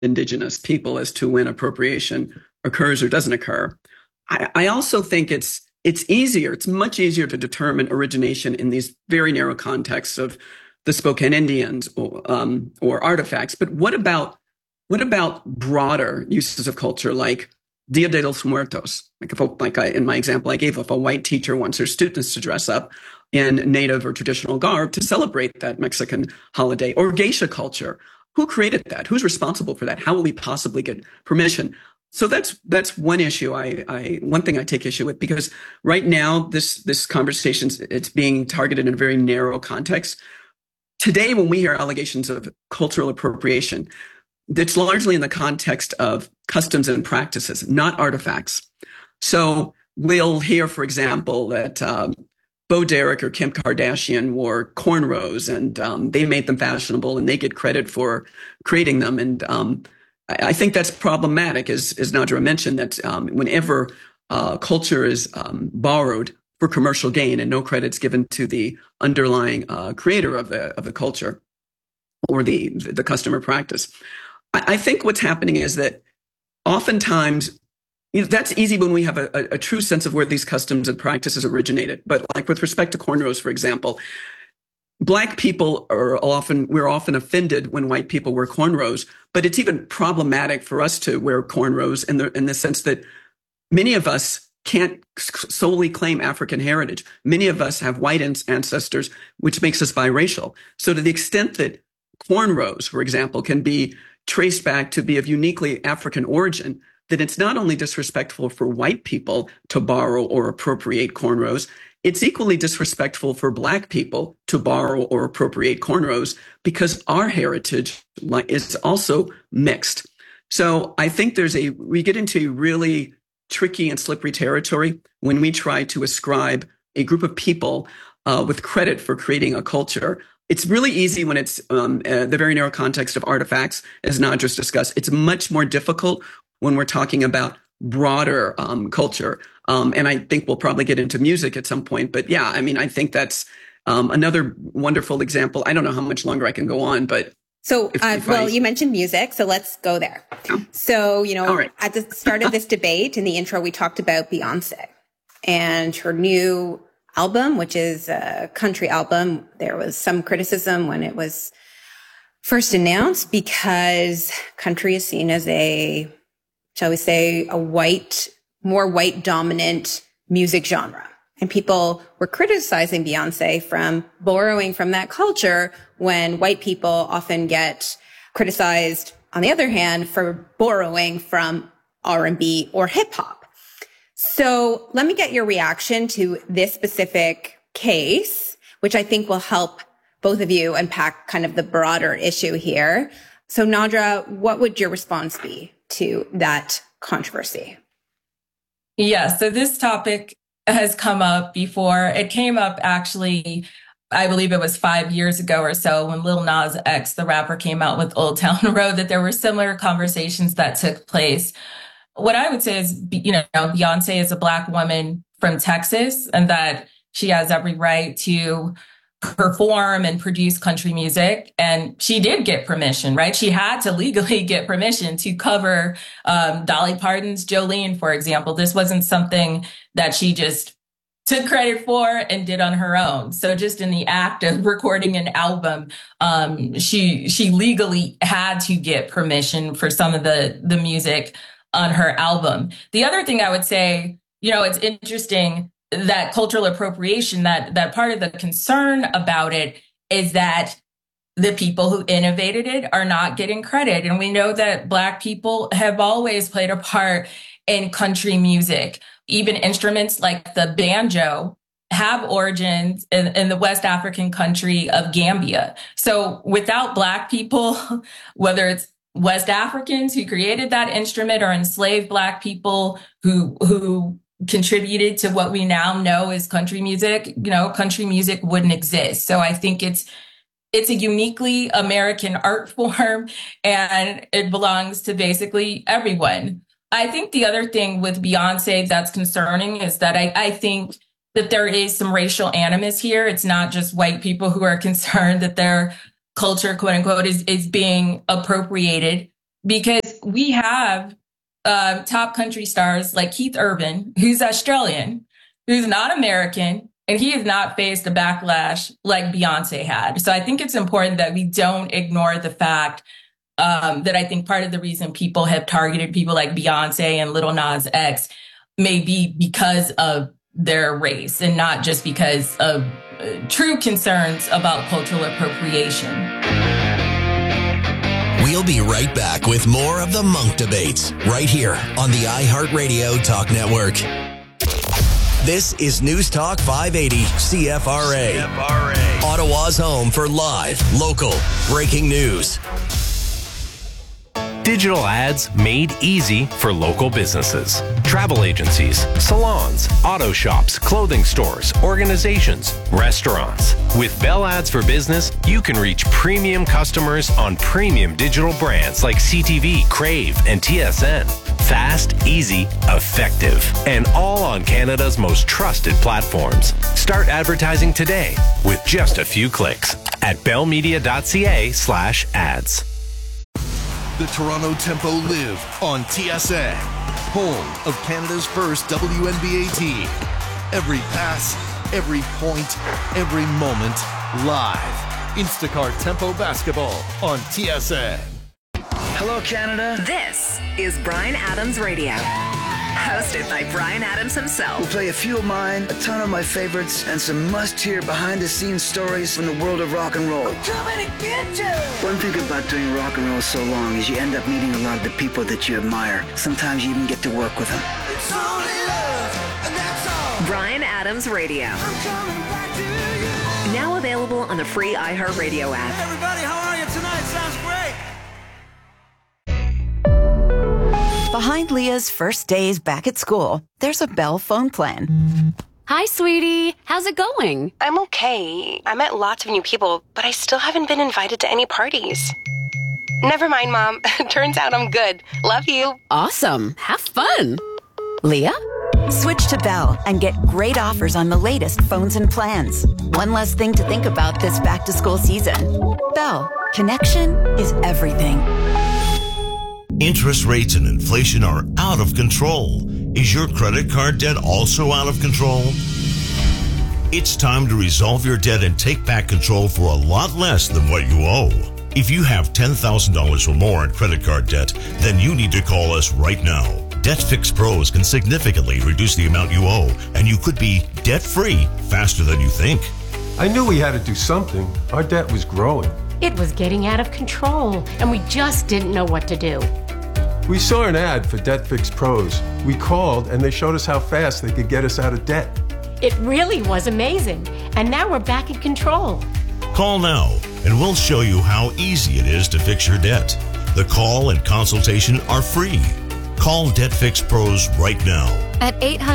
indigenous people as to when appropriation occurs or doesn't occur. I also think it's easier. It's much easier to determine origination in these very narrow contexts of the Spokane Indians or artifacts. But what about broader uses of culture like Dia de los Muertos? In my example I gave, if a white teacher wants her students to dress up in native or traditional garb to celebrate that Mexican holiday, or geisha culture. Who created that? Who's responsible for that? How will we possibly get permission? So that's one issue. One thing I take issue with, because right now this conversation, it's being targeted in a very narrow context. Today, when we hear allegations of cultural appropriation, it's largely in the context of customs and practices, not artifacts. So we'll hear, for example, that Bo Derek or Kim Kardashian wore cornrows, and they made them fashionable, and they get credit for creating them. And I think that's problematic, as Nadra mentioned, that whenever culture is borrowed for commercial gain and no credit's given to the underlying creator of the culture or the customer practice. I think what's happening is that oftentimes, that's easy when we have a true sense of where these customs and practices originated. But like with respect to cornrows, for example, Black people we're often offended when white people wear cornrows, but it's even problematic for us to wear cornrows in the sense that many of us can't solely claim African heritage. Many of us have white ancestors, which makes us biracial. So to the extent that cornrows, for example, can be traced back to be of uniquely African origin, that it's not only disrespectful for white people to borrow or appropriate cornrows, it's equally disrespectful for Black people to borrow or appropriate cornrows, because our heritage is also mixed. So I think we get into really tricky and slippery territory when we try to ascribe a group of people with credit for creating a culture. It's really easy when it's the very narrow context of artifacts, as Nadras discussed. It's much more difficult when we're talking about broader culture. And I think we'll probably get into music at some point. But yeah, I mean, I think that's another wonderful example. I don't know how much longer I can go on, but so, you mentioned music, so let's go there. Yeah. So, right. At the start of this debate, in the intro, we talked about Beyonce and her new album, which is a country album. There was some criticism when it was first announced because country is seen as shall we say, more white dominant music genre. And people were criticizing Beyonce from borrowing from that culture, when white people often get criticized, on the other hand, for borrowing from R&B or hip hop. So let me get your reaction to this specific case, which I think will help both of you unpack kind of the broader issue here. So Nadra, what would your response be to that controversy? Yeah, so this topic has come up before. It came up actually, I believe it was 5 years ago or so, when Lil Nas X, the rapper, came out with Old Town Road, that there were similar conversations that took place. What I would say is, Beyonce is a Black woman from Texas, and that she has every right to perform and produce country music. And she did get permission, right? She had to legally get permission to cover Dolly Parton's Jolene, for example. This wasn't something that she just took credit for and did on her own. So just in the act of recording an album, she legally had to get permission for some of the music on her album. The other thing I would say, it's interesting that cultural appropriation, that part of the concern about it is that the people who innovated it are not getting credit. And we know that Black people have always played a part in country music. Even instruments like the banjo have origins in the West African country of Gambia. So without Black people, whether it's West Africans who created that instrument or enslaved Black people who contributed to what we now know as country music, country music wouldn't exist. So I think it's a uniquely American art form, and it belongs to basically everyone. I think the other thing with Beyonce that's concerning is that I think that there is some racial animus here. It's not just white people who are concerned that their culture, quote unquote, is being appropriated. because we have top country stars like Keith Urban, who's Australian, who's not American, and he has not faced a backlash like Beyonce had. So I think it's important that we don't ignore the fact that I think part of the reason people have targeted people like Beyonce and Lil Nas X may be because of their race and not just because of true concerns about cultural appropriation. We'll be right back with more of the Monk Debates right here on the iHeartRadio Talk Network. This is News Talk 580 CFRA. Ottawa's home for live, local, breaking news. Digital ads made easy for local businesses. Travel agencies, salons, auto shops, clothing stores, organizations, restaurants. With Bell Ads for Business, you can reach premium customers on premium digital brands like CTV, Crave, and TSN. Fast, easy, effective, and all on Canada's most trusted platforms. Start advertising today with just a few clicks at bellmedia.ca/ads. The Toronto Tempo live on TSN, home of Canada's first WNBA team. Every pass, every point, every moment, live. Instacart Tempo basketball on TSN. Hello, Canada. This is Bryan Adams Radio, hosted by Bryan Adams himself. We'll play a few of mine, a ton of my favorites, and some must-hear behind-the-scenes stories from the world of rock and roll. I'm coming to get you! One thing about doing rock and roll so long is you end up meeting a lot of the people that you admire. Sometimes you even get to work with them. It's only love, and that's all. Bryan Adams Radio. I'm coming back to you. Now available on the free iHeartRadio app. Hey everybody, how are you tonight? Sounds great. Behind Leah's first days back at school, there's a Bell phone plan. Hi, sweetie. How's it going? I'm okay. I met lots of new people, but I still haven't been invited to any parties. Never mind, Mom. Turns out I'm good. Love you. Awesome. Have fun. Leah? Switch to Bell and get great offers on the latest phones and plans. One less thing to think about this back-to-school season. Bell. Connection is everything. Interest rates and inflation are out of control. Is your credit card debt also out of control? It's time to resolve your debt and take back control for a lot less than what you owe. If you have $10,000 or more in credit card debt, then you need to call us right now. Debt Fix Pros can significantly reduce the amount you owe, and you could be debt-free faster than you think. I knew we had to do something. Our debt was growing. It was getting out of control, and we just didn't know what to do. We saw an ad for Debt Fix Pros. We called, and they showed us how fast they could get us out of debt. It really was amazing, and now we're back in control. Call now, and we'll show you how easy it is to fix your debt. The call and consultation are free. Call Debt Fix Pros right now. At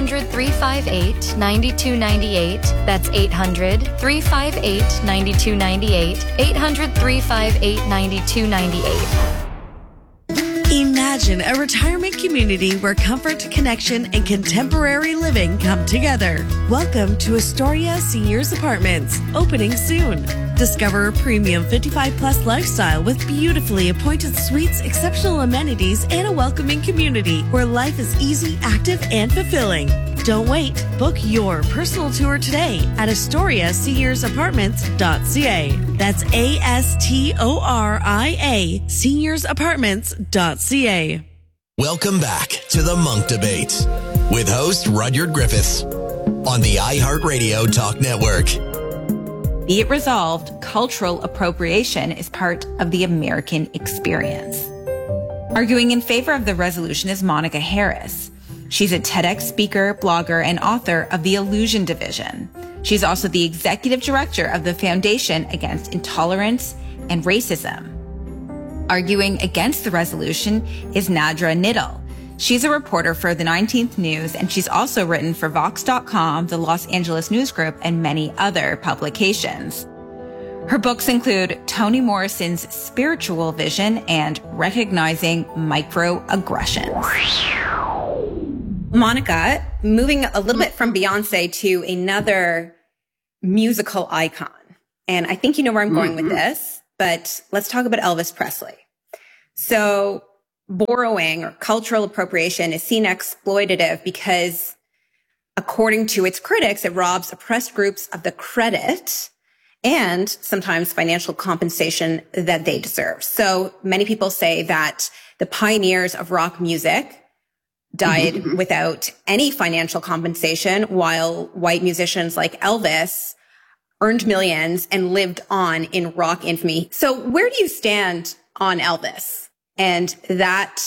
800-358-9298. That's 800-358-9298. 800-358-9298. Imagine a retirement community where comfort, connection, and contemporary living come together. Welcome to Astoria Seniors Apartments, opening soon. Discover a premium 55-plus lifestyle with beautifully appointed suites, exceptional amenities, and a welcoming community where life is easy, active, and fulfilling. Don't wait. Book your personal tour today at AstoriaSeniorsApartments.ca. That's ASTORIA SeniorsApartments.ca. Welcome back to the Monk Debates with host Rudyard Griffiths on the iHeartRadio Talk Network. Be it resolved, cultural appropriation is part of the American experience. Arguing in favor of the resolution is Monica Harris. She's a TEDx speaker, blogger, and author of The Illusion Division. She's also the executive director of the Foundation Against Intolerance and Racism. Arguing against the resolution is Nadra Niddle. She's a reporter for the 19th News, and she's also written for Vox.com, the Los Angeles News Group, and many other publications. Her books include Toni Morrison's Spiritual Vision and Recognizing Microaggressions. Monica, moving a little bit from Beyonce to another musical icon. And I think you know where I'm going with this, but let's talk about Elvis Presley. So borrowing or cultural appropriation is seen exploitative because, according to its critics, it robs oppressed groups of the credit and sometimes financial compensation that they deserve. So many people say that the pioneers of rock music died without any financial compensation, while white musicians like Elvis earned millions and lived on in rock infamy. So where do you stand on Elvis and that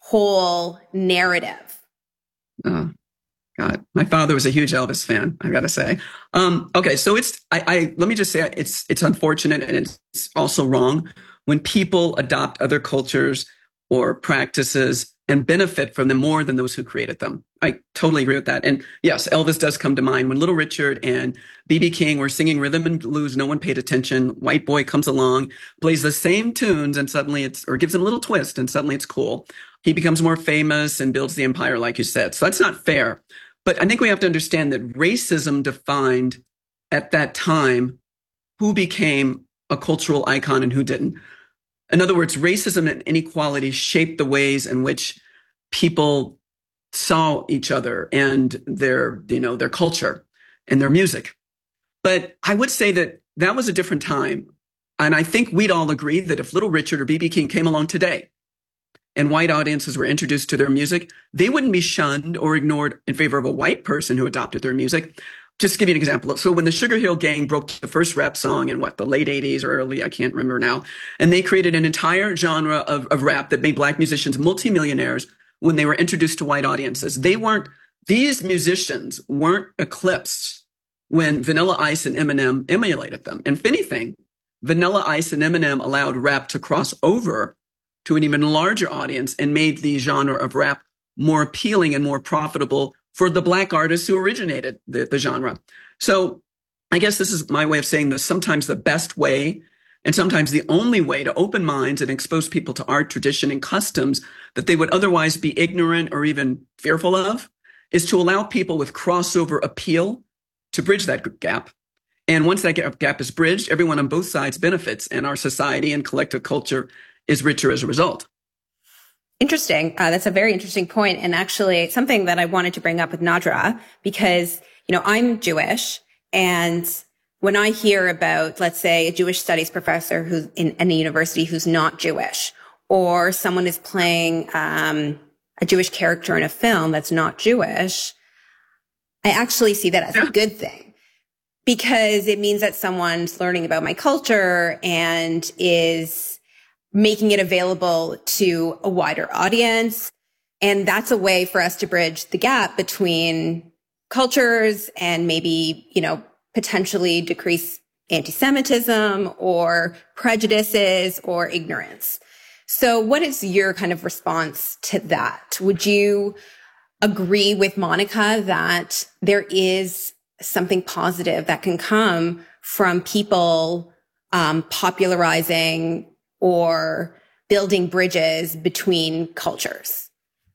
whole narrative? Oh, God. My father was a huge Elvis fan, I gotta say. Okay, so let me just say it's unfortunate and it's also wrong when people adopt other cultures or practices and benefit from them more than those who created them. I totally agree with that. And yes, Elvis does come to mind. When Little Richard and B.B. King were singing rhythm and blues, no one paid attention. White boy comes along, plays the same tunes, and suddenly or gives him a little twist, and suddenly it's cool. He becomes more famous and builds the empire, like you said. So that's not fair. But I think we have to understand that racism defined at that time who became a cultural icon and who didn't. In other words, racism and inequality shaped the ways in which people saw each other and their culture and their music. But I would say that was a different time. And I think we'd all agree that if Little Richard or B.B. King came along today and white audiences were introduced to their music, they wouldn't be shunned or ignored in favor of a white person who adopted their music. Just to give you an example. So when the Sugar Hill Gang broke the first rap song in the late 80s or early, I can't remember now. And they created an entire genre of rap that made black musicians multimillionaires when they were introduced to white audiences. These musicians weren't eclipsed when Vanilla Ice and Eminem emulated them. And if anything, Vanilla Ice and Eminem allowed rap to cross over to an even larger audience and made the genre of rap more appealing and more profitable for the black artists who originated the genre. So I guess this is my way of saying that sometimes the best way and sometimes the only way to open minds and expose people to art, tradition, and customs that they would otherwise be ignorant or even fearful of is to allow people with crossover appeal to bridge that gap. And once that gap is bridged, everyone on both sides benefits, and our society and collective culture is richer as a result. Interesting. That's a very interesting point, and actually something that I wanted to bring up with Nadra, because, I'm Jewish, and when I hear about, let's say, a Jewish studies professor who's in a university who's not Jewish, or someone is playing a Jewish character in a film that's not Jewish, I actually see that as a good thing, because it means that someone's learning about my culture and is making it available to a wider audience. And that's a way for us to bridge the gap between cultures and maybe, potentially decrease anti-Semitism or prejudices or ignorance. So what is your kind of response to that? Would you agree with Monica that there is something positive that can come from people popularizing or building bridges between cultures?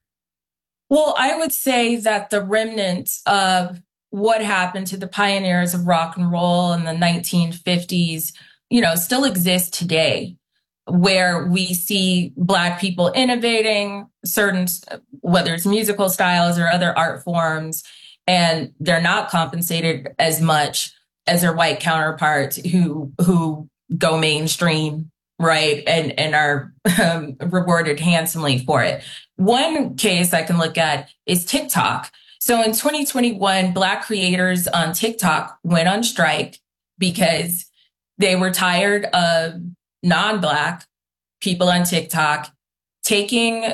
Well, I would say that the remnants of what happened to the pioneers of rock and roll in the 1950s, still exist today, where we see Black people innovating certain, whether it's musical styles or other art forms, and they're not compensated as much as their white counterparts who go mainstream, right, and are rewarded handsomely for it. One case I can look at is TikTok. So in 2021, Black creators on TikTok went on strike because they were tired of non-Black people on TikTok taking,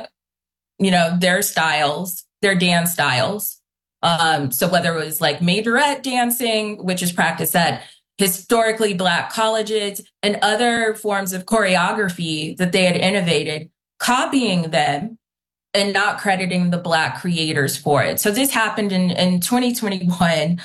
their styles, their dance styles. So whether it was like majorette dancing, which is practiced at historically Black colleges, and other forms of choreography that they had innovated, copying them and not crediting the Black creators for it. So this happened in 2021, and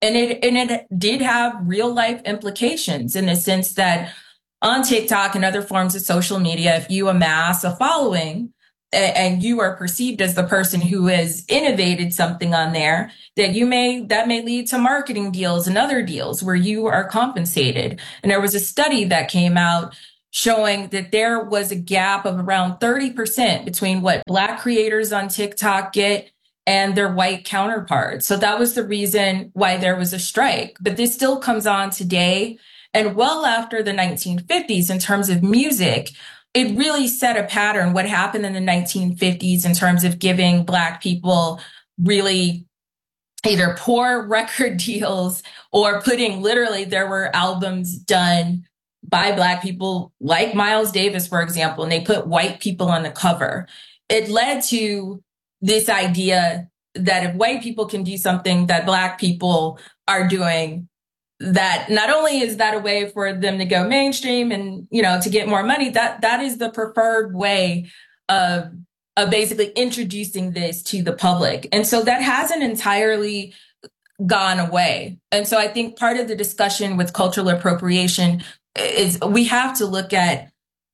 it did have real life implications in the sense that on TikTok and other forms of social media, if you amass a following and you are perceived as the person who has innovated something on there, that may lead to marketing deals and other deals where you are compensated. And there was a study that came out showing that there was a gap of around 30% between what Black creators on TikTok get and their white counterparts. So that was the reason why there was a strike. But this still comes on today and well after the 1950s in terms of music. It really set a pattern, what happened in the 1950s in terms of giving Black people really either poor record deals or putting literally, there were albums done by Black people like Miles Davis, for example, and they put white people on the cover. It led to this idea that if white people can do something that Black people are doing, that not only is that a way for them to go mainstream and, to get more money, that is the preferred way of basically introducing this to the public. And so that hasn't entirely gone away. And so I think part of the discussion with cultural appropriation is we have to look at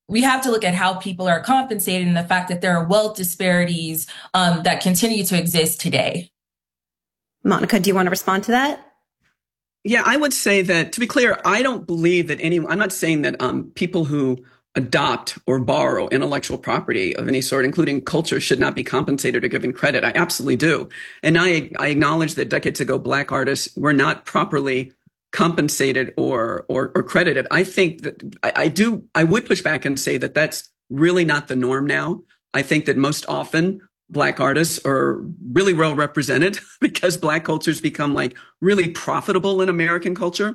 how people are compensated and the fact that there are wealth disparities that continue to exist today. Monica, do you want to respond to that? Yeah, I would say that, to be clear, I don't believe that I'm not saying that people who adopt or borrow intellectual property of any sort, including culture, should not be compensated or given credit. I absolutely do. And I acknowledge that decades ago, Black artists were not properly compensated or credited. I think that I would push back and say that that's really not the norm now. I think that most often Black artists are really well represented because Black culture's become like really profitable in American culture.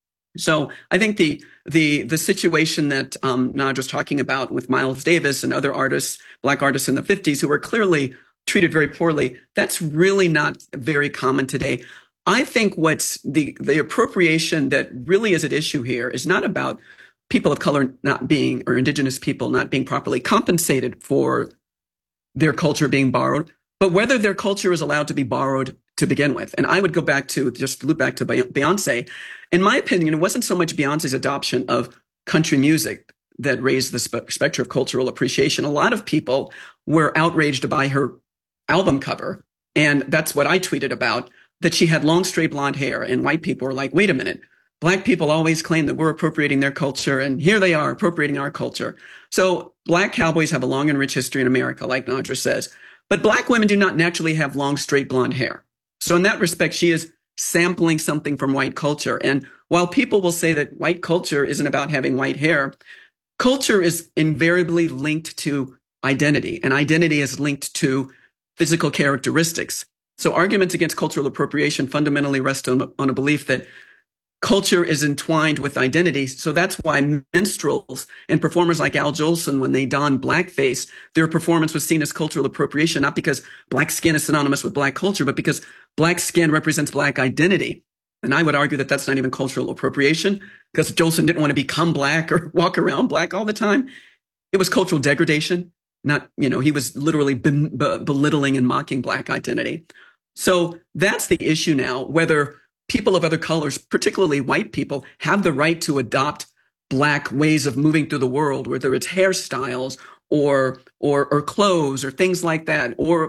So I think the situation that Naj was talking about with Miles Davis and other artists, Black artists in the 50s who were clearly treated very poorly, that's really not very common today. I think what's the appropriation that really is at issue here is not about people of color not being, or indigenous people not being properly compensated for their culture being borrowed, but whether their culture is allowed to be borrowed to begin with. And I would go back to, just loop back to Beyonce. In my opinion, it wasn't so much Beyonce's adoption of country music that raised the specter of cultural appreciation. A lot of people were outraged by her album cover. And that's what I tweeted about, that she had long, straight blonde hair. And white people were like, wait a minute, Black people always claim that we're appropriating their culture. And here they are appropriating our culture. So Black cowboys have a long and rich history in America, like Nadra says. But Black women do not naturally have long, straight blonde hair. So in that respect, she is sampling something from white culture. And while people will say that white culture isn't about having white hair, culture is invariably linked to identity, and identity is linked to physical characteristics. So arguments against cultural appropriation fundamentally rest on a belief that culture is entwined with identity. So that's why minstrels and performers like Al Jolson, when they donned blackface, their performance was seen as cultural appropriation, not because Black skin is synonymous with Black culture, but because Black skin represents Black identity. And I would argue that that's not even cultural appropriation, because Jolson didn't want to become Black or walk around Black all the time. It was cultural degradation. Not, he was literally belittling and mocking Black identity. So that's the issue now, whether people of other colors, particularly white people, have the right to adopt Black ways of moving through the world, whether it's hairstyles or clothes or things like that, or.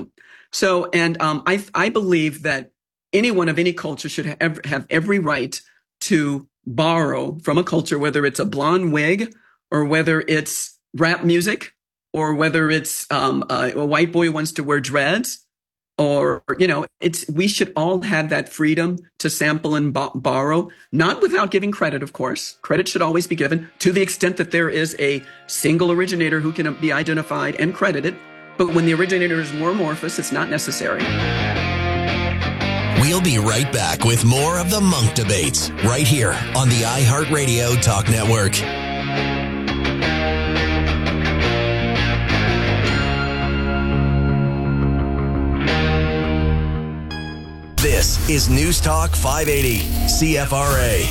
So, and I believe that anyone of any culture should have every right to borrow from a culture, whether it's a blonde wig or whether it's rap music or whether it's a white boy who wants to wear dreads. Or, we should all have that freedom to sample and borrow, not without giving credit, of course. Credit should always be given to the extent that there is a single originator who can be identified and credited. But when the originator is more amorphous, it's not necessary. We'll be right back with more of the Monk Debates right here on the iHeartRadio Talk Network. This is News Talk 580, CFRA.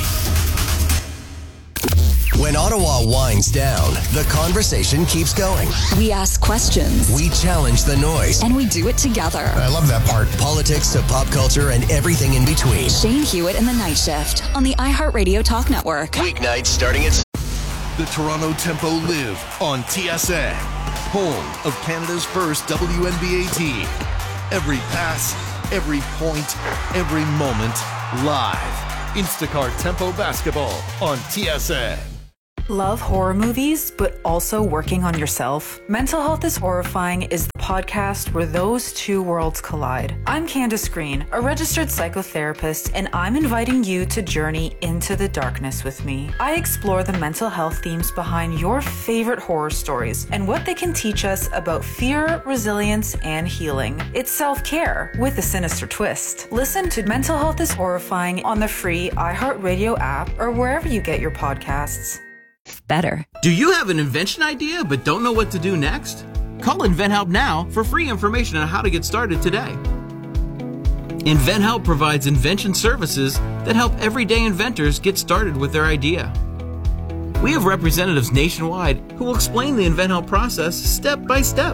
When Ottawa winds down, the conversation keeps going. We ask questions. We challenge the noise. And we do it together. I love that part. Politics to pop culture and everything in between. Shane Hewitt in the Night Shift on the iHeartRadio Talk Network. Weeknights starting at... The Toronto Tempo live on TSN, home of Canada's first WNBA team. Every pass, every point, every moment, live. Instacart Tempo Basketball on TSN. Love horror movies, but also working on yourself? Mental Health is Horrifying is the podcast where those two worlds collide. I'm Candace Green, a registered psychotherapist, and I'm inviting you to journey into the darkness with me. I explore the mental health themes behind your favorite horror stories and what they can teach us about fear, resilience, and healing. It's self-care with a sinister twist. Listen to Mental Health is Horrifying on the free iHeartRadio app or wherever you get your podcasts. Better. Do you have an invention idea but don't know what to do next? Call InventHelp now for free information on how to get started today. InventHelp provides invention services that help everyday inventors get started with their idea. We have representatives nationwide who will explain the InventHelp process step by step.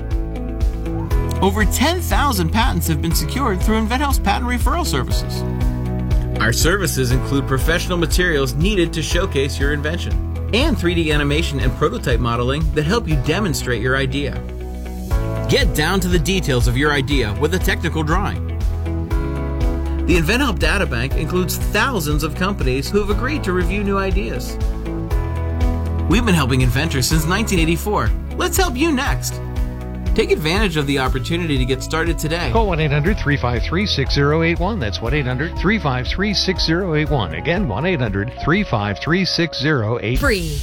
Over 10,000 patents have been secured through InventHelp's patent referral services. Our services include professional materials needed to showcase your invention and 3D animation and prototype modeling that help you demonstrate your idea. Get down to the details of your idea with a technical drawing. The InventHelp Databank includes thousands of companies who have agreed to review new ideas. We've been helping inventors since 1984. Let's help you next. Take advantage of the opportunity to get started today. Call 1-800-353-6081. That's 1-800-353-6081. Again, 1-800-353-6081. Free.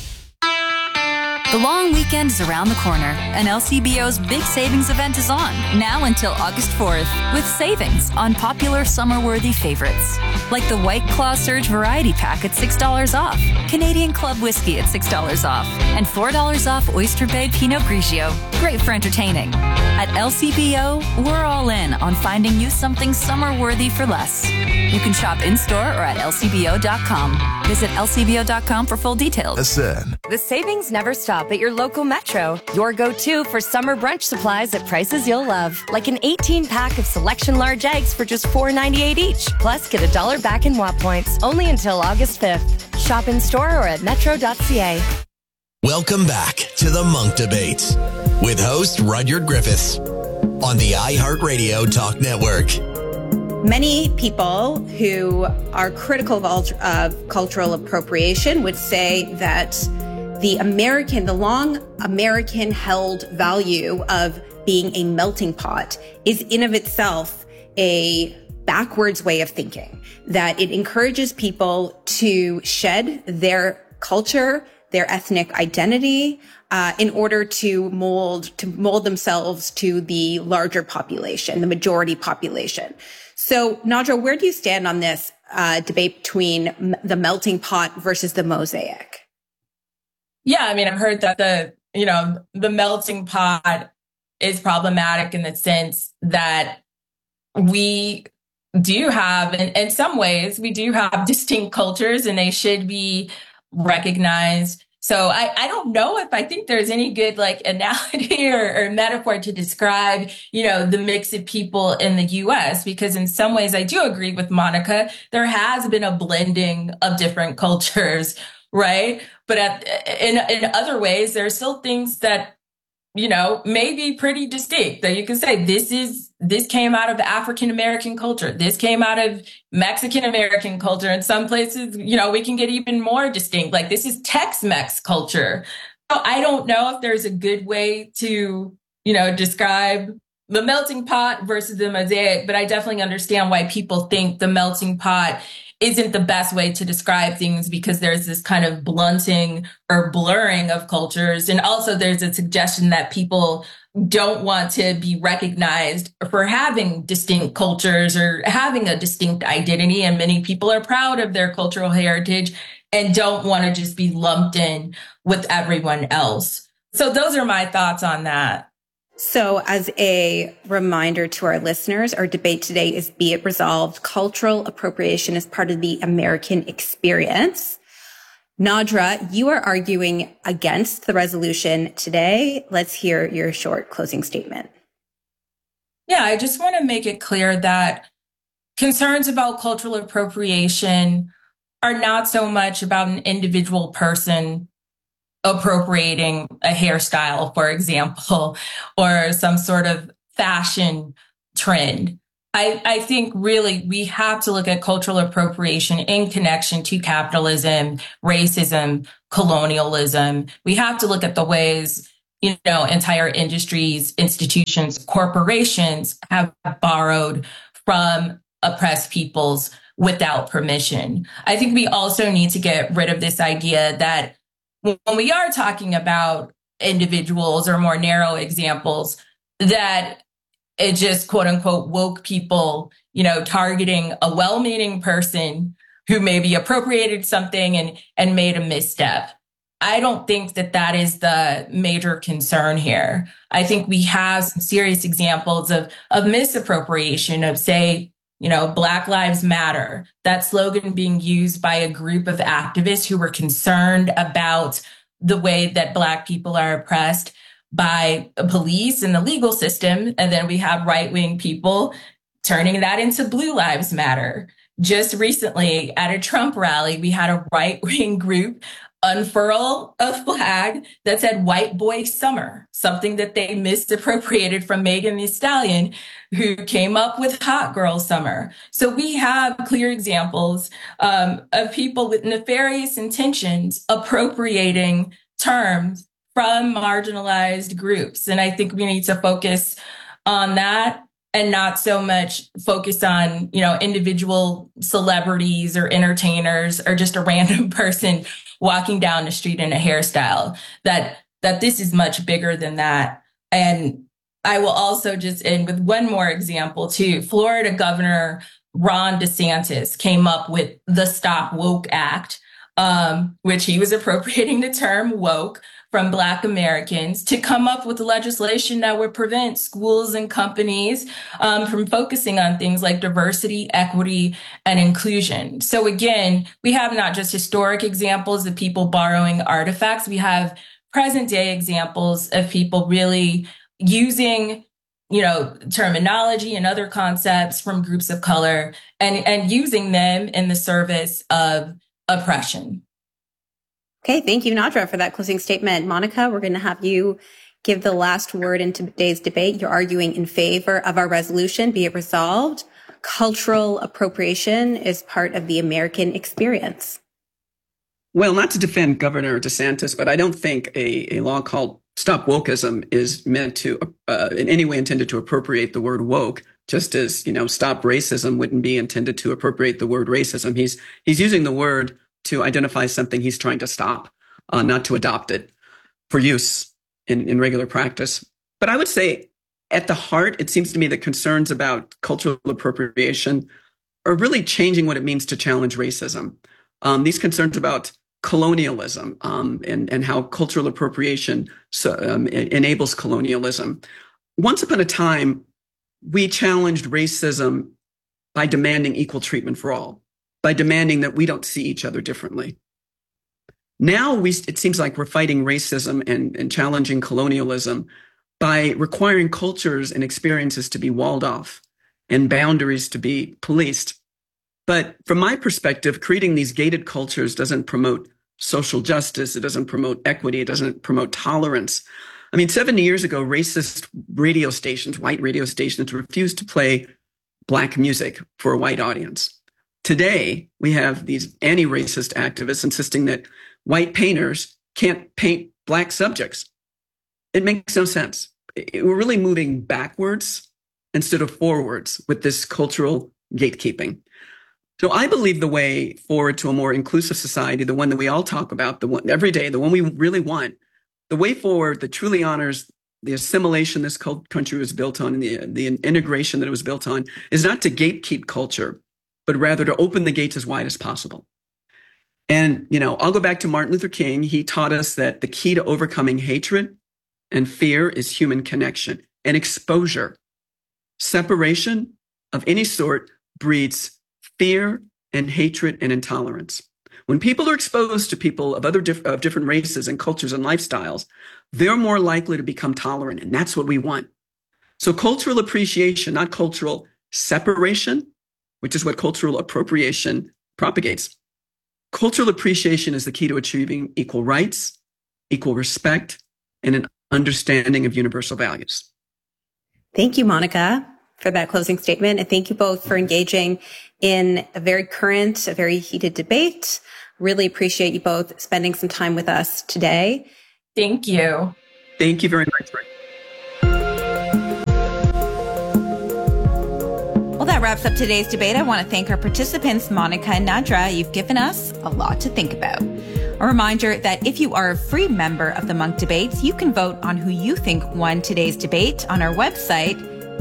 The long weekend is around the corner, and LCBO's big savings event is on, now until August 4th, with savings on popular summer-worthy favorites, like the White Claw Surge Variety Pack at $6 off, Canadian Club Whiskey at $6 off, and $4 off Oyster Bay Pinot Grigio. Great for entertaining. At LCBO, we're all in on finding you something summer-worthy for less. You can shop in-store or at lcbo.com. Visit lcbo.com for full details. Listen. The savings never stop at your local Metro. Your go-to for summer brunch supplies at prices you'll love. Like an 18-pack of Selection large eggs for just $4.98 each. Plus, get $1 back in WAP points. Only until August 5th. Shop in-store or at metro.ca. Welcome back to the Monk Debates with host Rudyard Griffiths on the iHeartRadio Talk Network. Many people who are critical of cultural appropriation would say that the long American held value of being a melting pot is in of itself a backwards way of thinking, that it encourages people to shed their culture, their ethnic identity, in order to mold themselves to the larger population, the majority population. So, Nadra, where do you stand on this debate between the melting pot versus the mosaic? Yeah, I mean, I've heard that the melting pot is problematic in the sense that we do have, in some ways, we do have distinct cultures and they should be recognized. So I don't know if I think there's any good analogy or metaphor to describe, the mix of people in the U.S., because in some ways I do agree with Monica. There has been a blending of different cultures, right? But in other ways, there are still things that, may be pretty distinct, that you can say this came out of African-American culture. This came out of Mexican-American culture. In some places, we can get even more distinct. Like this is Tex-Mex culture. So I don't know if there's a good way to, describe the melting pot versus the mosaic, but I definitely understand why people think the melting pot isn't the best way to describe things, because there's this kind of blunting or blurring of cultures. And also there's a suggestion that people don't want to be recognized for having distinct cultures or having a distinct identity. And many people are proud of their cultural heritage and don't want to just be lumped in with everyone else. So those are my thoughts on that. So as a reminder to our listeners, our debate today is Be It Resolved. Cultural appropriation is part of the American experience. Nadra, you are arguing against the resolution today. Let's hear your short closing statement. Yeah, I just want to make it clear that concerns about cultural appropriation are not so much about an individual person appropriating a hairstyle, for example, or some sort of fashion trend. I think really we have to look at cultural appropriation in connection to capitalism, racism, colonialism. We have to look at the ways, entire industries, institutions, corporations have borrowed from oppressed peoples without permission. I think we also need to get rid of this idea that when we are talking about individuals or more narrow examples, that it just quote unquote woke people, targeting a well-meaning person who maybe appropriated something and made a misstep. I don't think that is the major concern here. I think we have some serious examples of misappropriation of, say, Black Lives Matter, that slogan being used by a group of activists who were concerned about the way that Black people are oppressed by police and the legal system. And then we have right-wing people turning that into Blue Lives Matter. Just recently at a Trump rally, we had a right-wing group unfurl a flag that said White Boy Summer, something that they misappropriated from Megan Thee Stallion, who came up with Hot Girl Summer. So we have clear examples of people with nefarious intentions appropriating terms from marginalized groups. And I think we need to focus on that and not so much focus on, individual celebrities or entertainers or just a random person walking down the street in a hairstyle, that this is much bigger than that. And I will also just end with one more example too. Florida Governor Ron DeSantis came up with the Stop Woke Act, which he was appropriating the term woke from Black Americans to come up with legislation that would prevent schools and companies from focusing on things like diversity, equity, and inclusion. So again, we have not just historic examples of people borrowing artifacts. We have present day examples of people really using, terminology and other concepts from groups of color and using them in the service of oppression. Okay, thank you, Nadra, for that closing statement. Monica, we're going to have you give the last word in today's debate. You're arguing in favor of our resolution, be it resolved. Cultural appropriation is part of the American experience. Well, not to defend Governor DeSantis, but I don't think a law called Stop Wokeism is meant to, in any way intended to appropriate the word woke, just as, Stop Racism wouldn't be intended to appropriate the word racism. He's using the word to identify something he's trying to stop, not to adopt it for use in regular practice. But I would say at the heart, it seems to me that concerns about cultural appropriation are really changing what it means to challenge racism. These concerns about colonialism and how cultural appropriation enables colonialism. Once upon a time, we challenged racism by demanding equal treatment for all, by demanding that we don't see each other differently. Now it seems like we're fighting racism and challenging colonialism by requiring cultures and experiences to be walled off and boundaries to be policed. But from my perspective, creating these gated cultures doesn't promote social justice. It doesn't promote equity. It doesn't promote tolerance. 70 years ago, racist radio stations, white radio stations, refused to play Black music for a white audience. Today, we have these anti-racist activists insisting that white painters can't paint Black subjects. It makes no sense. We're really moving backwards instead of forwards with this cultural gatekeeping. So I believe the way forward to a more inclusive society, the one that we all talk about, the one every day, the one we really want, the way forward that truly honors the assimilation this country was built on and the integration that it was built on, is not to gatekeep culture, but rather to open the gates as wide as possible. And, I'll go back to Martin Luther King. He taught us that the key to overcoming hatred and fear is human connection and exposure. Separation of any sort breeds fear and hatred and intolerance. When people are exposed to people of different races and cultures and lifestyles, they're more likely to become tolerant, and that's what we want. So cultural appreciation, not cultural separation, which is what cultural appropriation propagates. Cultural appreciation is the key to achieving equal rights, equal respect, and an understanding of universal values. Thank you, Monica. for that closing statement. And thank you both for engaging in a very current, a very heated debate. Really appreciate you both spending some time with us today. Thank you. Thank you very much. Well, that wraps up today's debate. I want to thank our participants, Monica and Nadra. You've given us a lot to think about. A reminder that if you are a free member of the Munk Debates, you can vote on who you think won today's debate on our website,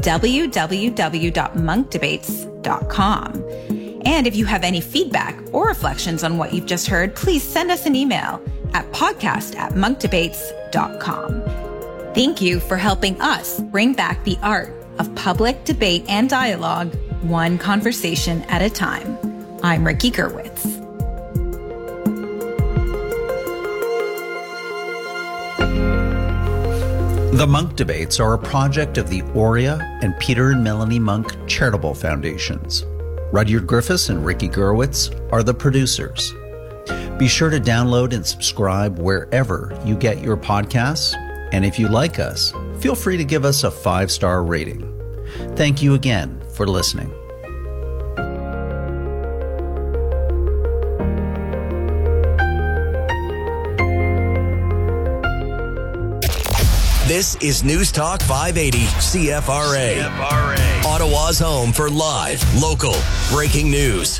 www.monkdebates.com. And if you have any feedback or reflections on what you've just heard, please send us an email at podcast@monkdebates.com. Thank you for helping us bring back the art of public debate and dialogue, one conversation at a time. I'm Ricky Gerwitz. The Munk Debates are a project of the Aurea and Peter and Melanie Munk Charitable Foundations. Rudyard Griffiths and Ricky Gerwitz are the producers. Be sure to download and subscribe wherever you get your podcasts. And if you like us, feel free to give us a 5-star rating. Thank you again for listening. This is News Talk 580 CFRA. Ottawa's home for live, local, breaking news.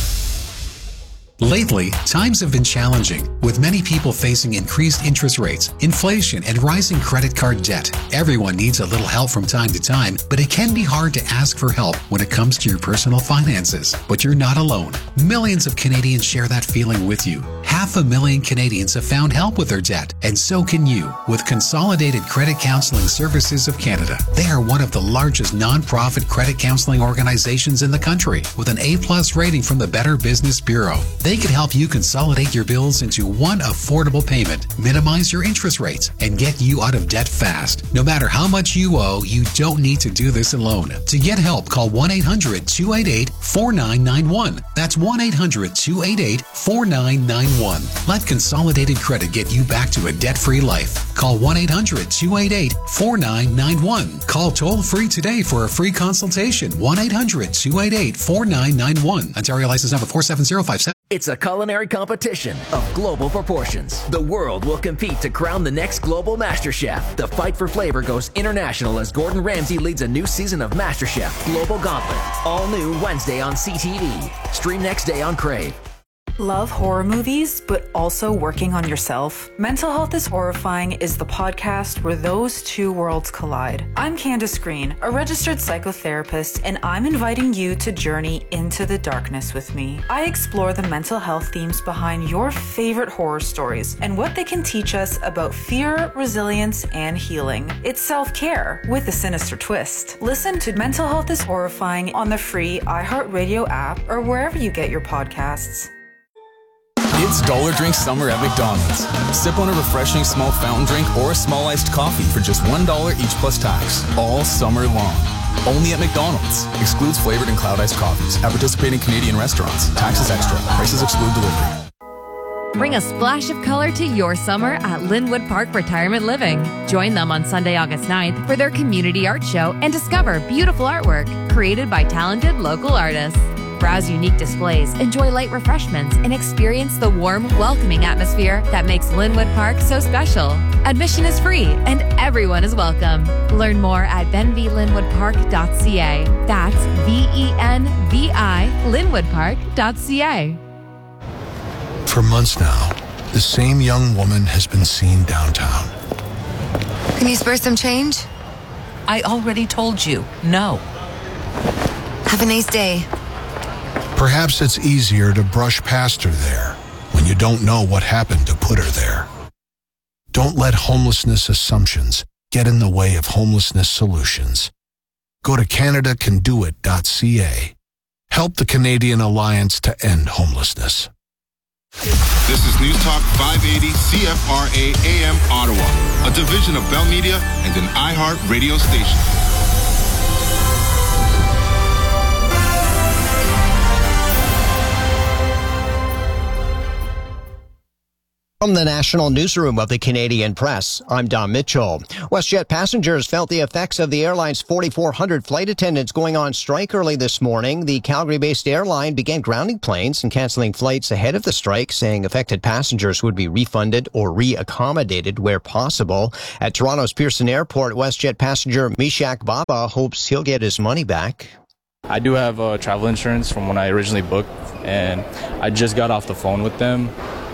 Lately, times have been challenging, with many people facing increased interest rates, inflation, and rising credit card debt. Everyone needs a little help from time to time, but it can be hard to ask for help when it comes to your personal finances. But you're not alone. Millions of Canadians share that feeling with you. 500,000 Canadians have found help with their debt, and so can you with Consolidated Credit Counseling Services of Canada. They are one of the largest non-profit credit counseling organizations in the country, with an A+ rating from the Better Business Bureau. They can help you consolidate your bills into one affordable payment, minimize your interest rates, and get you out of debt fast. No matter how much you owe, you don't need to do this alone. To get help, call 1-800-288-4991. That's 1-800-288-4991. Let Consolidated Credit get you back to a debt-free life. Call 1-800-288-4991. Call toll-free today for a free consultation. 1-800-288-4991. Ontario license number 47057. It's a culinary competition of global proportions. The world will compete to crown the next global MasterChef. The fight for flavor goes international as Gordon Ramsay leads a new season of MasterChef Global Gauntlet. All new Wednesday on CTV. Stream next day on Crave. Love horror movies, but also working on yourself? Mental Health is Horrifying is the podcast where those two worlds collide. I'm Candace Green, a registered psychotherapist, and I'm inviting you to journey into the darkness with me. I explore the mental health themes behind your favorite horror stories and what they can teach us about fear, resilience, and healing. It's self-care with a sinister twist. Listen to Mental Health is Horrifying on the free iHeartRadio app or wherever you get your podcasts. It's Dollar Drink Summer at McDonald's. Sip on a refreshing small fountain drink or a small iced coffee for just $1 each plus tax, all summer long. Only at McDonald's. Excludes flavored and cloud iced coffees at participating Canadian restaurants. Taxes extra. Prices exclude delivery. Bring a splash of color to your summer at Linwood Park Retirement Living. Join them on Sunday, August 9th for their community art show and discover beautiful artwork created by talented local artists. Browse unique displays, enjoy light refreshments, and experience the warm, welcoming atmosphere that makes Linwood Park so special. Admission is free and everyone is welcome. Learn more at benvilinwoodpark.ca. That's VENVI linwoodpark.ca. For months now, the same young woman has been seen downtown. Can you spare some change? I already told you, no. Have a nice day. Perhaps it's easier to brush past her there when you don't know what happened to put her there. Don't let homelessness assumptions get in the way of homelessness solutions. Go to CanadaCanDoIt.ca. Help the Canadian Alliance to End Homelessness. This is News Talk 580 CFRA AM Ottawa, a division of Bell Media and an iHeart radio station. From the National Newsroom of the Canadian Press, I'm Don Mitchell. WestJet passengers felt the effects of the airline's 4,400 flight attendants going on strike early this morning. The Calgary-based airline began grounding planes and canceling flights ahead of the strike, saying affected passengers would be refunded or reaccommodated where possible. At Toronto's Pearson Airport, WestJet passenger Mishak Baba hopes he'll get his money back. I do have travel insurance from when I originally booked, and I just got off the phone with them.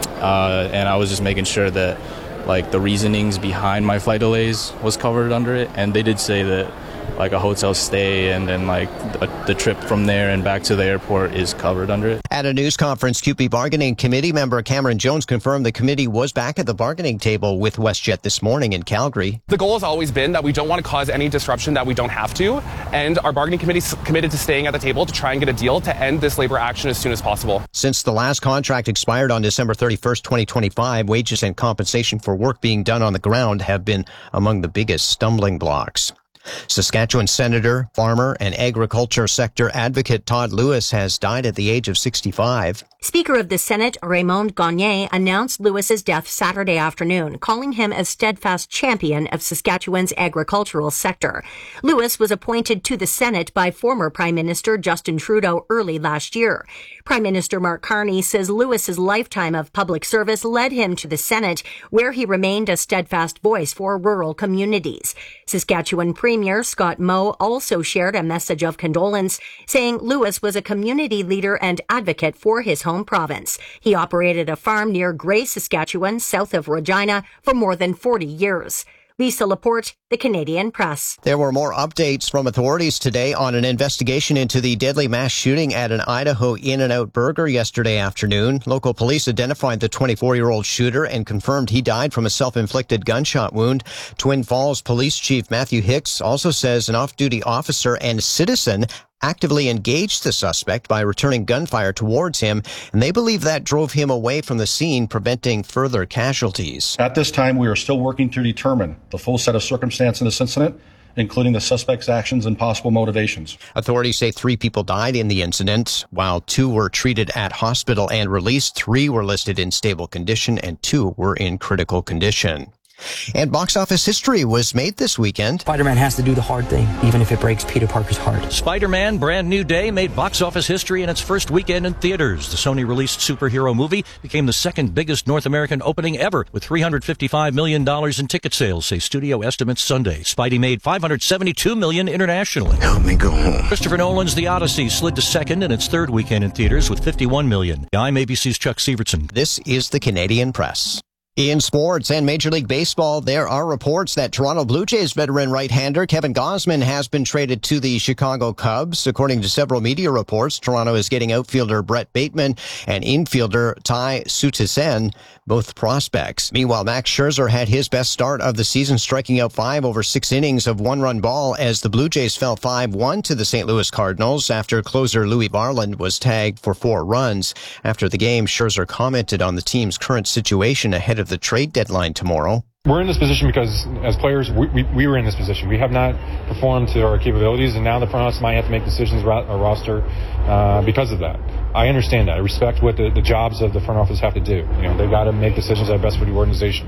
And I was just making sure that, like, the reasonings behind my flight delays was covered under it. And they did say that, like, a hotel stay and then, like, the trip from there and back to the airport is covered under it. At a news conference, CUPE Bargaining Committee member Cameron Jones confirmed the committee was back at the bargaining table with WestJet this morning in Calgary. The goal has always been that we don't want to cause any disruption that we don't have to. And our bargaining committee is committed to staying at the table to try and get a deal to end this labor action as soon as possible. Since the last contract expired on December 31st, 2025, wages and compensation for work being done on the ground have been among the biggest stumbling blocks. Saskatchewan Senator, farmer, and agriculture sector advocate Todd Lewis has died at the age of 65. Speaker of the Senate, Raymond Gagné, announced Lewis's death Saturday afternoon, calling him a steadfast champion of Saskatchewan's agricultural sector. Lewis was appointed to the Senate by former Prime Minister Justin Trudeau early last year. Prime Minister Mark Carney says Lewis's lifetime of public service led him to the Senate, where he remained a steadfast voice for rural communities. Saskatchewan Premier Scott Moe also shared a message of condolence, saying Lewis was a community leader and advocate for his home province. He operated a farm near Grey, Saskatchewan, south of Regina, for more than 40 years. Lisa Laporte, The Canadian Press. There were more updates from authorities today on an investigation into the deadly mass shooting at an Idaho In-N-Out Burger yesterday afternoon. Local police identified the 24-year-old shooter and confirmed he died from a self-inflicted gunshot wound. Twin Falls Police Chief Matthew Hicks also says an off-duty officer and citizen actively engaged the suspect by returning gunfire towards him, and they believe that drove him away from the scene, preventing further casualties. At this time, we are still working to determine the full set of circumstances in this incident, including the suspect's actions and possible motivations. Authorities say 3 people died in the incident. While 2 were treated at hospital and released, 3 were listed in stable condition and 2 were in critical condition. And box office history was made this weekend. Spider-Man has to do the hard thing, even if it breaks Peter Parker's heart. Spider-Man Brand New Day made box office history in its first weekend in theaters. The Sony-released superhero movie became the second biggest North American opening ever, with $355 million in ticket sales, say studio estimates Sunday. Spidey made $572 million internationally. Help me go home. Christopher Nolan's The Odyssey slid to second in its third weekend in theaters with $51 million. I'm ABC's Chuck Severson. This is the Canadian Press. In sports and Major League Baseball, there are reports that Toronto Blue Jays veteran right-hander Kevin Gausman has been traded to the Chicago Cubs. According to several media reports, Toronto is getting outfielder Brett Bateman and infielder Ty Suttisen, both prospects. Meanwhile, Max Scherzer had his best start of the season, striking out 5 over 6 innings of one-run ball as the Blue Jays fell 5-1 to the St. Louis Cardinals after closer Louis Varland was tagged for 4 runs. After the game, Scherzer commented on the team's current situation ahead of the trade deadline tomorrow. We're in this position because, as players, we were in this position. We have not performed to our capabilities, and now the front office might have to make decisions about our roster because of that. I understand that. I respect what the jobs of the front office have to do. You know, they've got to make decisions that are best for the organization.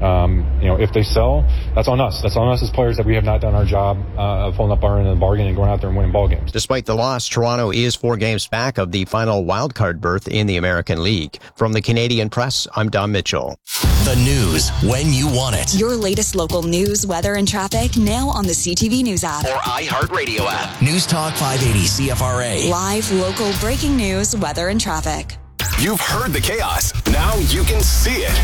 You know, if they sell, that's on us. That's on us as players that we have not done our job of pulling up our end of the bargain and going out there and winning ball games. Despite the loss, Toronto is 4 games back of the final wildcard berth in the American League. From the Canadian Press, I'm Don Mitchell. The news when you want it. Your latest local news, weather, and traffic now on the CTV News app or iHeartRadio app. News Talk 580 CFRA. Live local breaking news, weather, and traffic. You've heard the chaos. Now you can see it.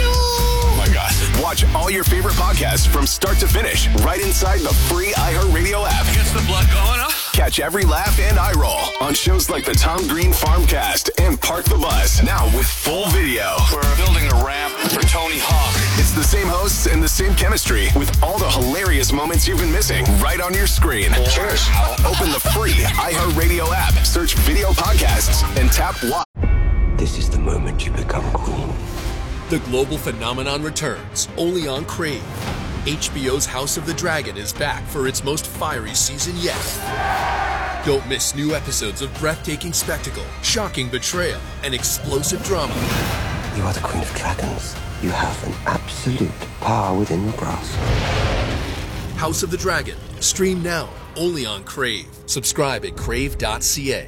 Oh my God. Watch all your favorite podcasts from start to finish right inside the free iHeartRadio app. Gets the blood going, huh? Catch every laugh and eye roll on shows like the Tom Green Farmcast and Park the Bus. Now with full video. We're building a ramp for Tony Hawk. It's the same hosts and the same chemistry with all the hilarious moments you've been missing right on your screen. Cheers. Open the free iHeartRadio app, search video podcasts, and tap watch. This is the moment you become queen. The global phenomenon returns only on Crave. HBO's House of the Dragon is back for its most fiery season yet. Don't miss new episodes of breathtaking spectacle, shocking betrayal, and explosive drama. You are the Queen of Dragons. You have an absolute power within your grasp. House of the Dragon. Stream now, only on Crave. Subscribe at crave.ca.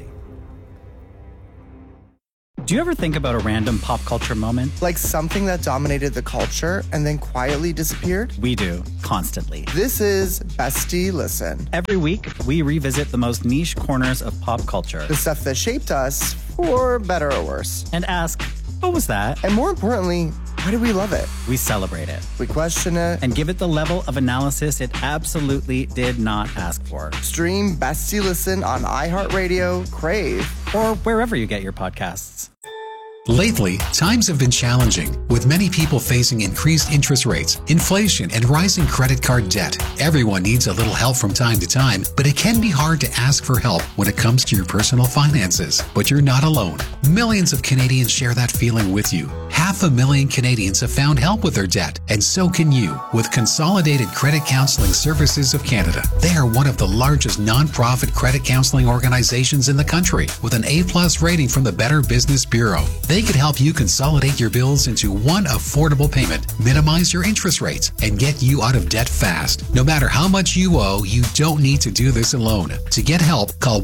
Do you ever think about a random pop culture moment? Like something that dominated the culture and then quietly disappeared? We do, constantly. This is Bestie Listen. Every week, we revisit the most niche corners of pop culture. The stuff that shaped us, for better or worse. And ask, what was that? And more importantly, why do we love it? We celebrate it. We question it. And give it the level of analysis it absolutely did not ask for. Stream Bestie Listen on iHeartRadio, Crave, or wherever you get your podcasts. Lately, times have been challenging, with many people facing increased interest rates, inflation, and rising credit card debt. Everyone needs a little help from time to time, but it can be hard to ask for help when it comes to your personal finances. But you're not alone. Millions of Canadians share that feeling with you. 500,000 Canadians have found help with their debt, and so can you with Consolidated Credit Counseling Services of Canada. They are one of the largest non-profit credit counseling organizations in the country, with an A+ rating from the Better Business Bureau. They could help you consolidate your bills into one affordable payment, minimize your interest rates, and get you out of debt fast. No matter how much you owe, you don't need to do this alone. To get help, call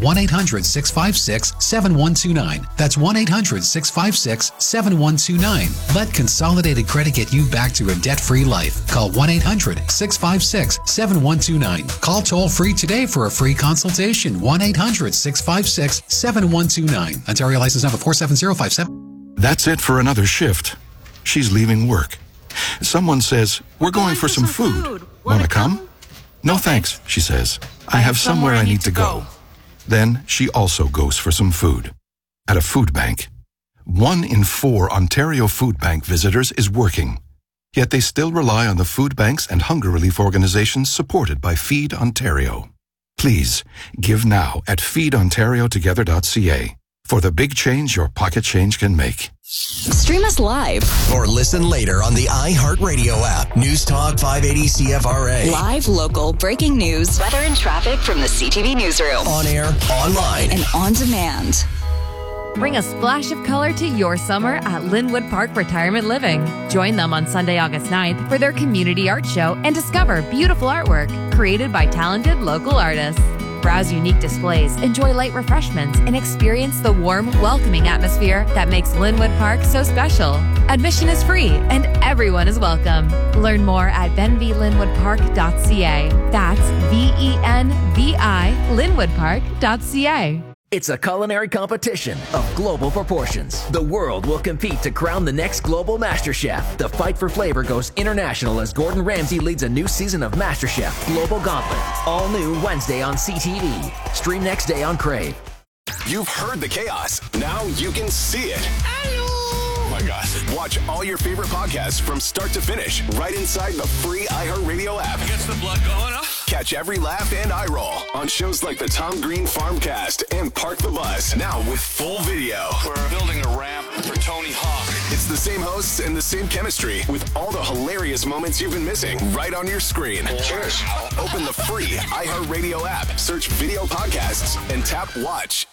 1-800-656-7129. That's 1-800-656-7129. Let Consolidated Credit get you back to a debt-free life. Call 1-800-656-7129. Call toll-free today for a free consultation. 1-800-656-7129. Ontario license number 47057. That's it for another shift. She's leaving work. Someone says, we're going for some food. Want to come? No thanks, she says. I have somewhere I need to go. Then she also goes for some food. At a food bank. 1 in 4 Ontario food bank visitors is working. Yet they still rely on the food banks and hunger relief organizations supported by Feed Ontario. Please, give now at feedontariotogether.ca. For the big change your pocket change can make. Stream us live. Or listen later on the iHeartRadio app. News Talk 580 CFRA. Live, local, breaking news, weather and traffic from the CTV Newsroom. On air, online, and on demand. Bring a splash of color to your summer at Linwood Park Retirement Living. Join them on Sunday, August 9th for their community art show and discover beautiful artwork created by talented local artists. Browse unique displays, enjoy light refreshments, and experience the warm, welcoming atmosphere that makes Linwood Park so special. Admission is free, and everyone is welcome. Learn more at benvilinwoodpark.ca. That's VENVI linwoodpark.ca. It's a culinary competition of global proportions. The world will compete to crown the next global MasterChef. The fight for flavor goes international as Gordon Ramsay leads a new season of MasterChef Global Gauntlet. All new Wednesday on CTV. Stream next day on Crave. You've heard the chaos. Now you can see it. Oh my God. Watch all your favorite podcasts from start to finish right inside the free iHeartRadio app. Gets the blood going, huh? Catch every laugh and eye roll on shows like the Tom Green Farmcast and Park the Bus. Now with full video. We're building a ramp for Tony Hawk. It's the same hosts and the same chemistry with all the hilarious moments you've been missing right on your screen. Cheers. Open the free iHeartRadio app, search video podcasts, and tap watch.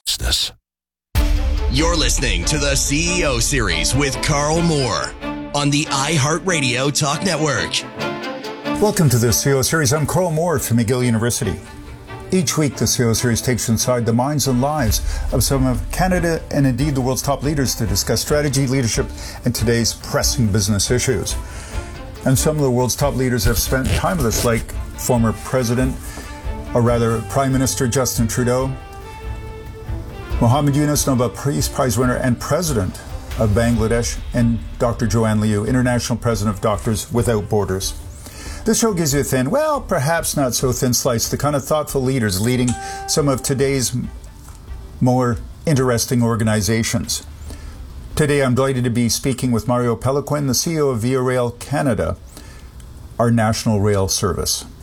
You're listening to the CEO Series with Carl Moore on the iHeartRadio Talk Network. Welcome to the CEO Series. I'm Carl Moore from McGill University. Each week, the CEO Series takes you inside the minds and lives of some of Canada and indeed the world's top leaders to discuss strategy, leadership, and today's pressing business issues. And some of the world's top leaders have spent time with us, like former President, or rather Prime Minister Justin Trudeau, Mohammed Yunus, Nobel Peace Prize winner and President of Bangladesh, and Dr. Joanne Liu, International President of Doctors Without Borders. This show gives you a thin, well, perhaps not so thin slice, the kind of thoughtful leaders leading some of today's more interesting organizations. Today, I'm delighted to be speaking with Mario Pelequin, the CEO of Via Rail Canada, our national rail service.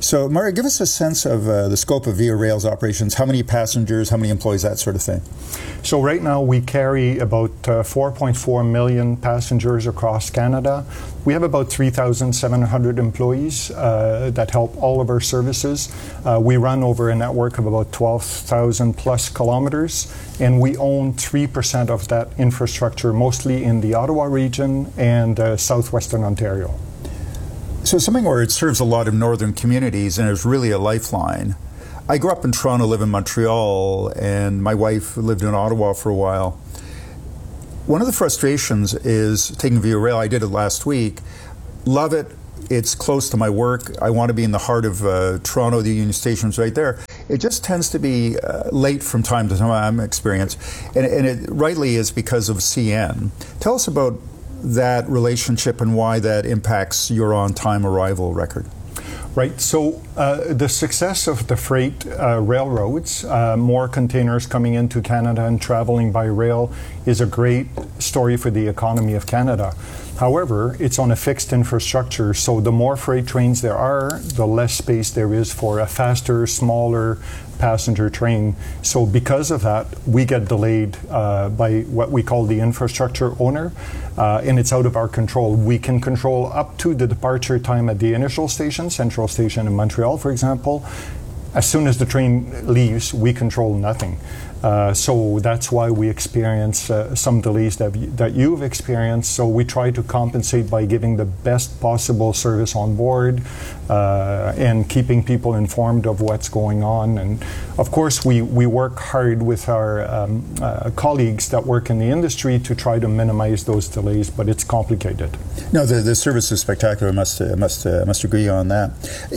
So, Mario, give us a sense of the scope of Via Rail's operations. How many passengers, how many employees, that sort of thing? So right now we carry about 4.4 million passengers across Canada. We have about 3,700 employees that help all of our services. We run over a network of about 12,000 plus kilometers, and we own 3% of that infrastructure, mostly in the Ottawa region and southwestern Ontario. So something where it serves a lot of northern communities and is really a lifeline. I grew up in Toronto, live in Montreal, and my wife lived in Ottawa for a while. One of the frustrations is taking Via Rail. I did it last week. Love it. It's close to my work. I want to be in the heart of Toronto. The Union Station's right there. It just tends to be late from time to time, I'm experienced. And it rightly is because of CN. Tell us about that relationship and why that impacts your on-time arrival record. Right. So the success of the freight railroads, more containers coming into Canada and traveling by rail, is a great story for the economy of Canada. However, it's on a fixed infrastructure, so the more freight trains there are, the less space there is for a faster, smaller passenger train. So because of that, we get delayed by what we call the infrastructure owner, and it's out of our control. We can control up to the departure time at the initial station, Central Station in Montreal, for example. As soon as the train leaves, we control nothing. So that's why we experience some delays that you've experienced. So we try to compensate by giving the best possible service on board and keeping people informed of what's going on. And of course, we work hard with our colleagues that work in the industry to try to minimize those delays, but it's complicated. No, the service is spectacular. I must agree on that.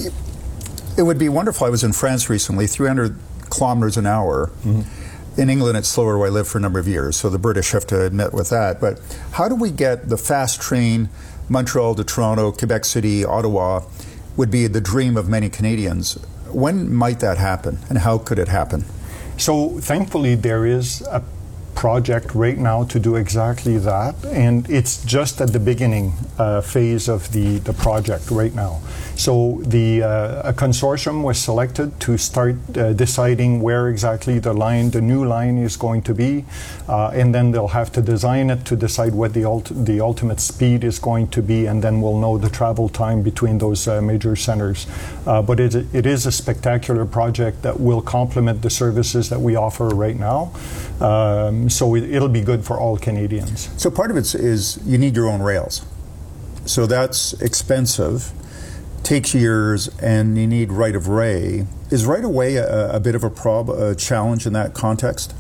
It would be wonderful. I was in France recently, 300 kilometers an hour. Mm-hmm. In England, it's slower where I lived for a number of years, so the British have to admit with that. But how do we get the fast train, Montreal to Toronto, Quebec City, Ottawa, would be the dream of many Canadians. When might that happen, and how could it happen? So thankfully, there is a project right now to do exactly that, and it's just at the beginning phase of the project right now. So a consortium was selected to start deciding where exactly the new line is going to be, and then they'll have to design it to decide what the ultimate speed is going to be, and then we'll know the travel time between those major centers. But it is a spectacular project that will complement the services that we offer right now. So it'll be good for all Canadians. So part of it is you need your own rails. So that's expensive, takes years, and you need right-of-way. Is right-of-way a bit of a challenge in that context?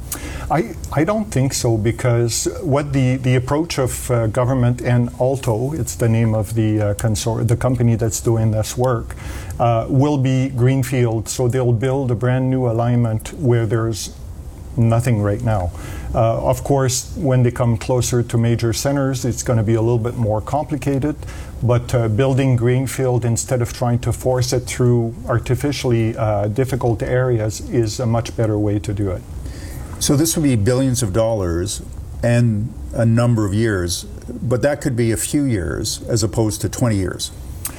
I don't think so, because what the approach of government and Alto, it's the name of the company that's doing this work, will be greenfield. So they'll build a brand new alignment where there's nothing right now. Of course, when they come closer to major centers, it's going to be a little bit more complicated, but building greenfield instead of trying to force it through artificially difficult areas is a much better way to do it. So this would be billions of dollars and a number of years, but that could be a few years as opposed to 20 years.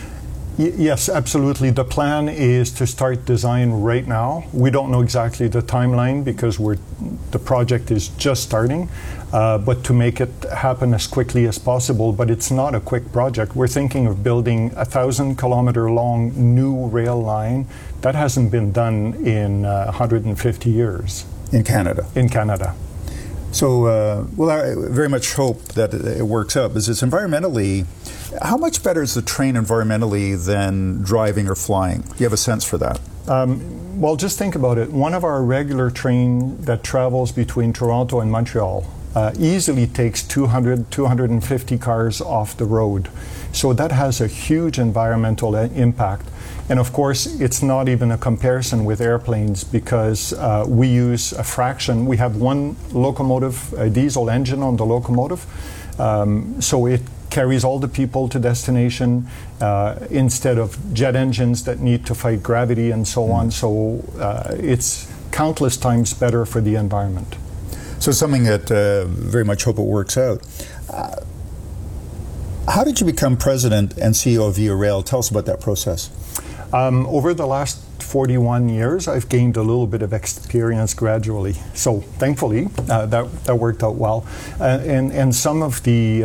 Yes, absolutely. The plan is to start design right now. We don't know exactly the timeline because the project is just starting, but to make it happen as quickly as possible. But it's not a quick project. We're thinking of building a 1,000-kilometer long new rail line. That hasn't been done in 150 years. In Canada? In Canada. So, well, I very much hope that it works out, because it's environmentally. How much better is the train environmentally than driving or flying? Do you have a sense for that? Well, just think about it. One of our regular trains that travels between Toronto and Montreal easily takes 250 cars off the road. So that has a huge environmental impact. And of course, it's not even a comparison with airplanes, because we use a fraction. We have one locomotive, a diesel engine on the locomotive. So it carries all the people to destination instead of jet engines that need to fight gravity and so on. So it's countless times better for the environment. So something that very much hope it works out. How did you become president and CEO of Via Rail? Tell us about that process. Over the last 41 years, I've gained a little bit of experience gradually. So thankfully, that worked out well. And some of the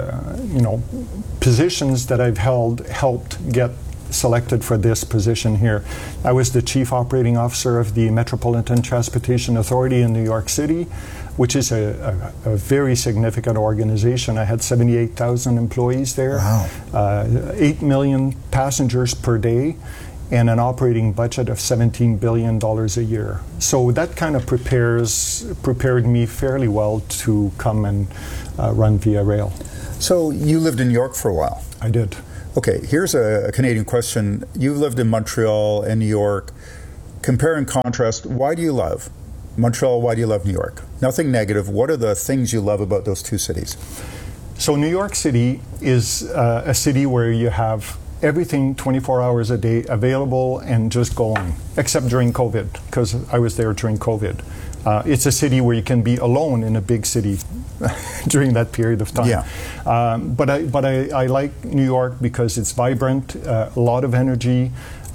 positions that I've held helped get selected for this position here. I was the Chief Operating Officer of the Metropolitan Transportation Authority in New York City, which is a very significant organization. I had 78,000 employees there, wow. 8 million passengers per day, and an operating budget of $17 billion a year. So that kind of prepared me fairly well to come and run Via Rail. So you lived in New York for a while? I did. Okay, here's a Canadian question. You've lived in Montreal and New York. Compare and contrast, why do you love Montreal, why do you love New York? Nothing negative. What are the things you love about those two cities? So New York City is a city where you have everything 24 hours a day available and just going, except during COVID, because I was there during COVID. It's a city where you can be alone in a big city during that period of time. Yeah. But I like New York because it's vibrant, a lot of energy,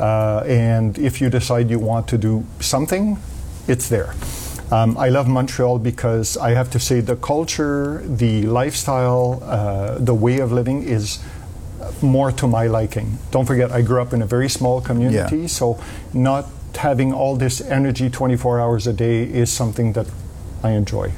and if you decide you want to do something, it's there. I love Montreal because I have to say the culture, the lifestyle, the way of living is more to my liking. Don't forget, I grew up in a very small community, so not having all this energy 24 hours a day is something that I enjoy.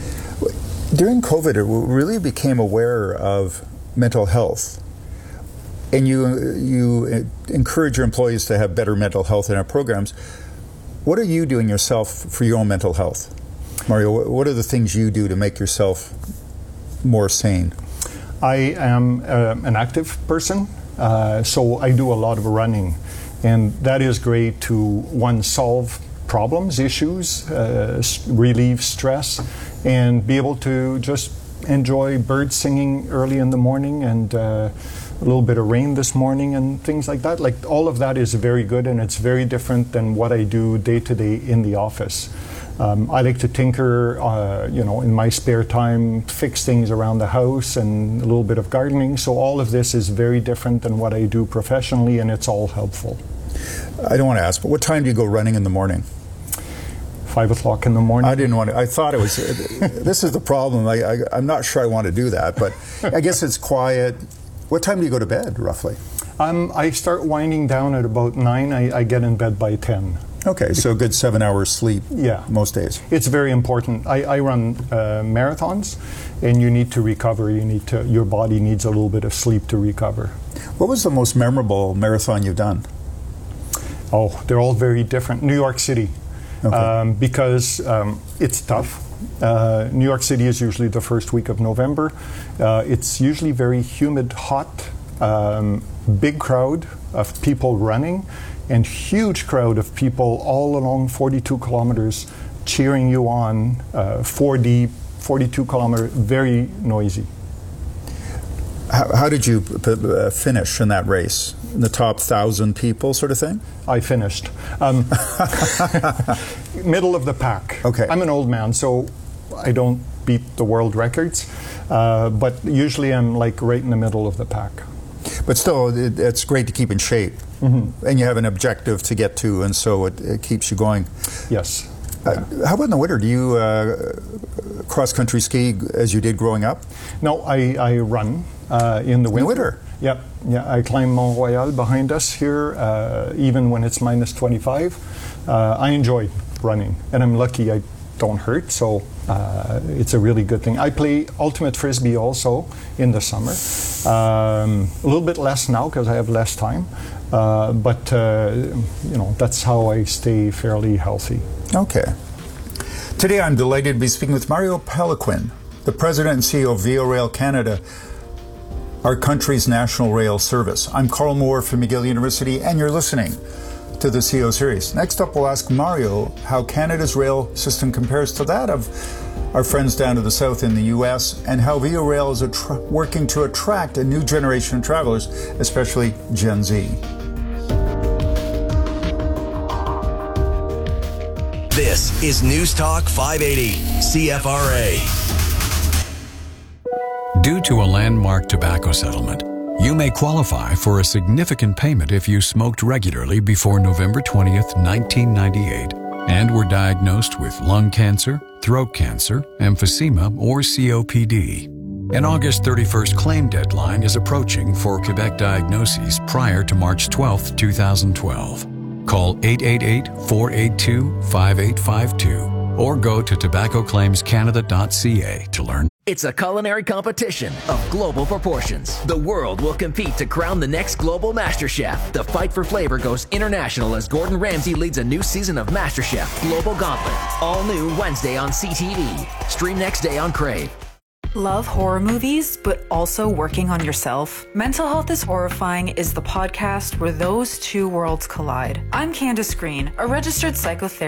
During COVID, it really became aware of mental health, and you encourage your employees to have better mental health in our programs. What are you doing yourself for your own mental health? Mario, what are the things you do to make yourself more sane? I am an active person, so I do a lot of running. And that is great to, one, solve problems, issues, relieve stress, and be able to just enjoy birds singing early in the morning and a little bit of rain this morning and things like that. Like, all of that is very good, and it's very different than what I do day to day in the office. I like to tinker, in my spare time, fix things around the house and a little bit of gardening. So all of this is very different than what I do professionally, and it's all helpful. I don't want to ask, but what time do you go running in the morning? 5 o'clock in the morning. I thought it was, this is the problem. I'm not sure I want to do that, but I guess it's quiet. What time do you go to bed, roughly? I start winding down at about 9. I get in bed by 10. Okay, so a good 7 hours sleep most days. It's very important. I run marathons, and you need to recover. Your body needs a little bit of sleep to recover. What was the most memorable marathon you've done? Oh, they're all very different. New York City, okay. Because it's tough. New York City is usually the first week of November. It's usually very humid, hot, big crowd of people running, and huge crowd of people all along 42 kilometers cheering you on, 4D, 42 kilometers, very noisy. How did you finish in that race? In the top 1,000 people sort of thing? I finished. Middle of the pack. Okay. I'm an old man, so I don't beat the world records, but usually I'm like right in the middle of the pack. But still, it's great to keep in shape. Mm-hmm. And you have an objective to get to, and so it keeps you going. Yes. How about in the winter? Do you cross-country ski as you did growing up? No, I run in the winter. In the winter? Yep. Yeah, I climb Mont Royal behind us here, even when it's minus 25. I enjoy running, and I'm lucky I don't hurt, so it's a really good thing. I play ultimate frisbee also in the summer. A little bit less now because I have less time, but that's how I stay fairly healthy. Okay. Today I'm delighted to be speaking with Mario Péloquin, the President and CEO of Via Rail Canada, our country's national rail service. I'm Carl Moore from McGill University, and you're listening to the CEO series. Next up, we'll ask Mario how Canada's rail system compares to that of our friends down to the south in the U.S., and how Via Rail is working to attract a new generation of travelers, especially Gen Z. This is News Talk 580, CFRA. Due to a landmark tobacco settlement, You may qualify for a significant payment if you smoked regularly before November 20th, 1998, and were diagnosed with lung cancer, throat cancer, emphysema, or COPD. An August 31st claim deadline is approaching for Quebec diagnoses prior to March 12, 2012. Call 888-482-5852 or go to tobaccoclaimscanada.ca to learn. It's a culinary competition of global proportions. The world will compete to crown the next global MasterChef. The fight for flavor goes international as Gordon Ramsay leads a new season of MasterChef Global Gauntlet. All new Wednesday on CTV. Stream next day on Crave. Love horror movies, but also working on yourself? Mental Health is Horrifying is the podcast where those two worlds collide. I'm Candace Green, a registered psychotherapist